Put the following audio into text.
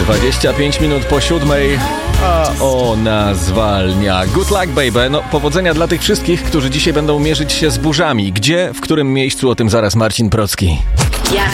25 minut po 7, a ona zwalnia. Good luck, baby. No, powodzenia dla tych wszystkich, którzy dzisiaj będą mierzyć się z burzami. Gdzie, w którym miejscu, o tym zaraz Marcin Procki.